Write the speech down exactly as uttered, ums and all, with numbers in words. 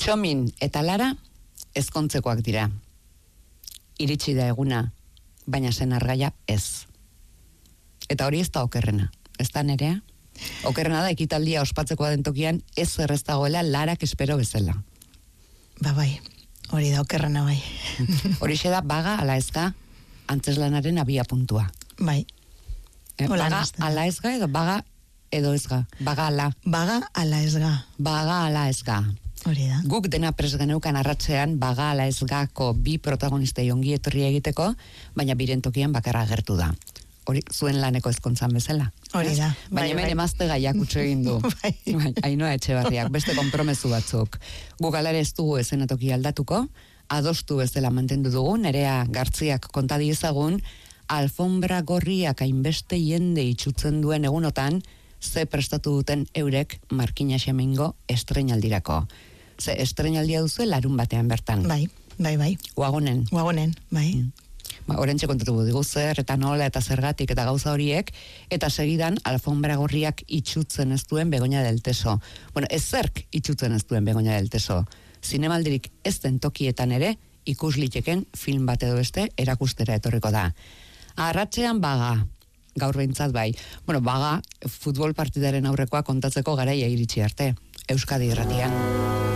Txomin eta Lara ezkontzekoak dira. Iritsi da eguna, baina senargaia ez. Eta hori ez da okerrena. Ez da Nerea? Okerrena da ekitaldia ospatzekoa den tokian ez errez dagoela Larak espero bezala. Ba bai, hori da okerrena bai. Horixe da baga ala ezga antzeslanaren abia puntua. Bai. Eh, baga ala ezga edo baga edo ezga. Baga ala. Baga ala ezga. Baga ala ezga. Hori da. Guk dena prest geneukan arratzean baga ala ezgako bi protagonistei ongi etorri egiteko, baina biren tokian bakarra agertu da. Hori zuen laneko ezkontzan bezala. Hori da. Baina hemen emazte gaiak utxe egin du. Bai. Ainhoa Etxebarriak, beste konpromezu batzuk. Guk alare ez dugu ezenatoki aldatuko, adostu ez dela mantendu dugu, Nerea Gartziak kontadi ezagun, alfombra gorriak hainbeste jende itxutzen duen egunotan, ze prestatu duten eurek Markina Xemengo estrenaldirako. Ze estrenaldia duzu larun batean bertan. Bai, bai, bai. Uagonen. Uagonen, bai. Mm. Ba, orentxe kontatu digu zer, eta nola, eta zergatik, eta gauza horiek, eta segidan alfombra gorriak itxutzen ez duen Begoña del Teso. Bueno, ez zerk itxutzen ez duen Begoña del Teso. Zinemaldirik ez den tokietan ere, ikusliteken film bat edo beste erakustera etorriko da. Arratzean baga, gaur behintzat bai. Bueno, baga, futbol partidaren aurrekoa kontatzeko garaia iritsi arte. Euskadi Irratian.